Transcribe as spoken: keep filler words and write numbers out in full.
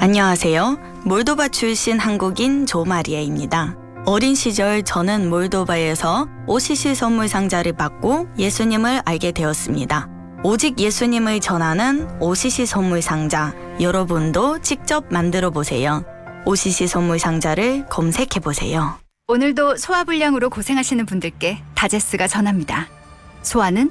안녕하세요. 몰도바 출신 한국인 조마리아입니다. 어린 시절 저는 몰도바에서 오시시 선물 상자를 받고 예수님을 알게 되었습니다. 오직 예수님을 전하는 오시시 선물 상자, 여러분도 직접 만들어 보세요. 오시시 선물 상자를 검색해 보세요. 오늘도 소화불량으로 고생하시는 분들께 다제스가 전합니다. 소화는